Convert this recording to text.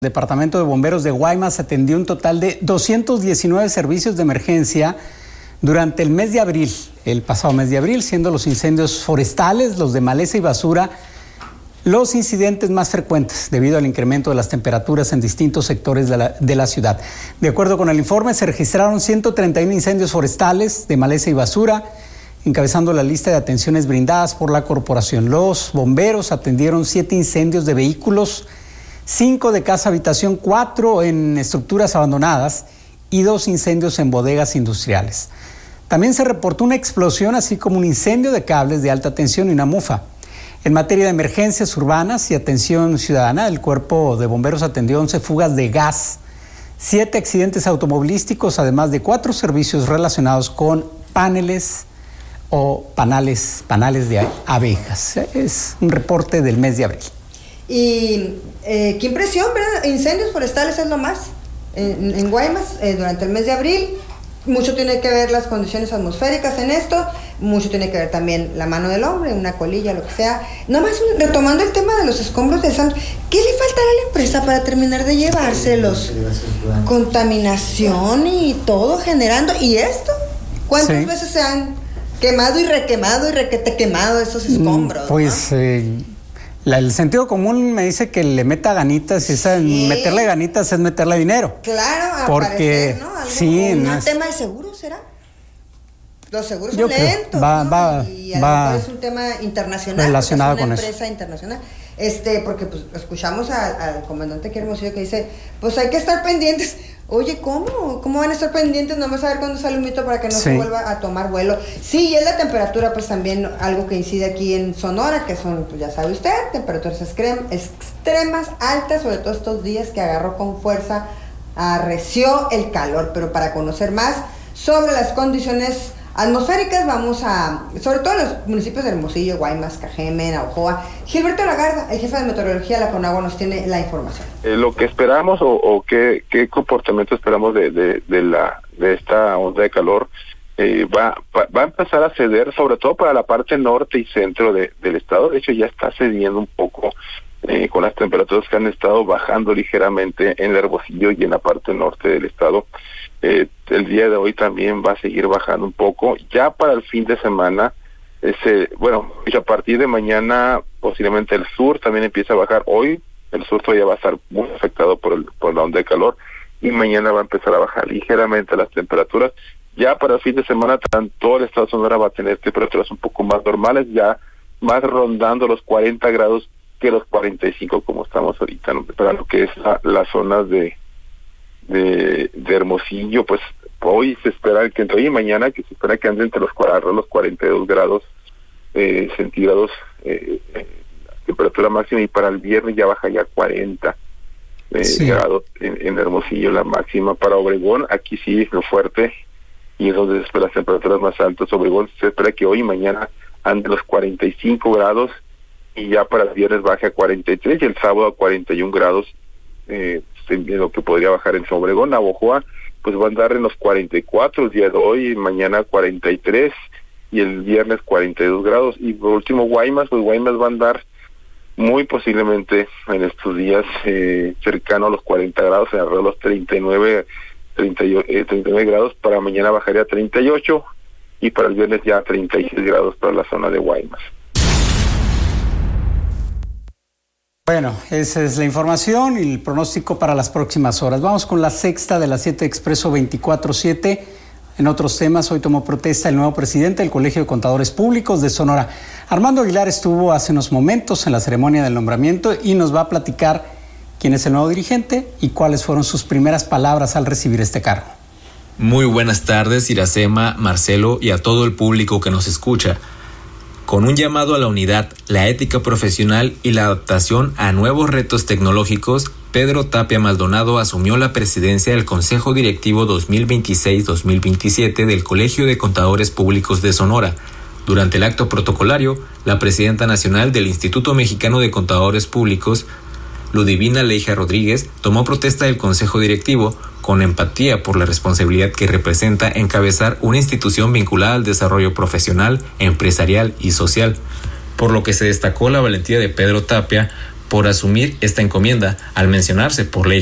El Departamento de Bomberos de Guaymas atendió un total de 219 servicios de emergencia durante el mes de abril, el pasado mes de abril, siendo los incendios forestales, los de maleza y basura, los incidentes más frecuentes debido al incremento de las temperaturas en distintos sectores de la ciudad. De acuerdo con el informe, se registraron 131 incendios forestales de maleza y basura, encabezando la lista de atenciones brindadas por la corporación. Los bomberos atendieron 7 incendios de vehículos, 5 de casa habitación, 4 en estructuras abandonadas y 2 incendios en bodegas industriales. También se reportó una explosión, así como un incendio de cables de alta tensión y una mufa. En materia de emergencias urbanas y atención ciudadana, el Cuerpo de Bomberos atendió 11 fugas de gas, 7 accidentes automovilísticos, además de 4 servicios relacionados con paneles o panales de abejas. Es un reporte del mes de abril. Y qué impresión, ¿verdad? Incendios forestales es lo más en Guaymas durante el mes de abril. Mucho tiene que ver las condiciones atmosféricas en esto, mucho tiene que ver también la mano del hombre, una colilla, lo que sea. Nomás retomando el tema de los escombros de Santos, ¿qué le faltará a la empresa para terminar de llevárselos? Contaminación y todo generando. ¿Y esto? ¿Cuántas veces se han quemado y requete quemado esos escombros? Pues ¿no? El sentido común me dice que le meta ganitas y meterle ganitas es meterle dinero. Claro, porque ¿no? Algo, sí, un tema de seguro, ¿será? Los seguros son lentos, ¿no? Y a lo mejor es un tema internacional, relacionado con una empresa internacional. Porque pues escuchamos al comandante aquí Hermosillo que dice, pues hay que estar pendientes. Oye, ¿cómo van a estar pendientes? No vamos a ver cuándo sale un mito para que no se vuelva a tomar vuelo. Sí, y es la temperatura, pues también algo que incide aquí en Sonora, que son, pues ya sabe usted, temperaturas extremas, altas, sobre todo estos días que agarró con fuerza, arreció el calor. Pero para conocer más sobre las condiciones atmosféricas, vamos sobre todo en los municipios de Hermosillo, Guaymas, Cajeme, Navojoa. Gilberto Lagarda, el jefe de meteorología de la Conagua, nos tiene la información. Lo que esperamos o qué comportamiento esperamos de esta onda de calor va a empezar a ceder, sobre todo para la parte norte y centro del estado. De hecho, ya está cediendo un poco con las temperaturas que han estado bajando ligeramente en el Hermosillo y en la parte norte del estado. El día de hoy también va a seguir bajando un poco. Ya para el fin de semana, a partir de mañana posiblemente el sur también empieza a bajar. Hoy el sur todavía va a estar muy afectado por la onda de calor y mañana va a empezar a bajar ligeramente las temperaturas. Ya para el fin de semana todo el estado de Sonora va a tener temperaturas un poco más normales, ya más rondando los 40 grados que los 45 como estamos ahorita, ¿no? Para lo que es las zonas de Hermosillo, pues hoy se espera que entre hoy y mañana que se espera que ande entre los 42 grados centígrados temperatura máxima, y para el viernes ya baja ya 40 grados en Hermosillo la máxima. Para Obregón, aquí sí es lo fuerte y es donde se espera las temperaturas más altas. Obregón se espera que hoy y mañana ande los 45 grados y ya para el viernes baje a 43 y el sábado a 41 grados, lo que podría bajar en Obregón. Navojoa pues va a andar en los 44 el día de hoy, mañana 43 y el viernes 42 grados. Y por último Guaymas, pues Guaymas va a andar muy posiblemente en estos días cercano a los 40 grados, alrededor de los 39 grados. Para mañana bajaría a 38 y para el viernes ya a 36 grados para la zona de Guaymas. Bueno, esa es la información y el pronóstico para las próximas horas. Vamos con la sexta de las 7 Expreso 24/7. En otros temas, hoy tomó protesta el nuevo presidente del Colegio de Contadores Públicos de Sonora. Armando Aguilar estuvo hace unos momentos en la ceremonia del nombramiento y nos va a platicar quién es el nuevo dirigente y cuáles fueron sus primeras palabras al recibir este cargo. Muy buenas tardes, Iracema, Marcelo y a todo el público que nos escucha. Con un llamado a la unidad, la ética profesional y la adaptación a nuevos retos tecnológicos, Pedro Tapia Maldonado asumió la presidencia del Consejo Directivo 2026-2027 del Colegio de Contadores Públicos de Sonora. Durante el acto protocolario, la presidenta nacional del Instituto Mexicano de Contadores Públicos, Ludivina Leija Rodríguez, tomó protesta del Consejo Directivo con empatía por la responsabilidad que representa encabezar una institución vinculada al desarrollo profesional, empresarial y social, por lo que se destacó la valentía de Pedro Tapia por asumir esta encomienda al mencionarse por ley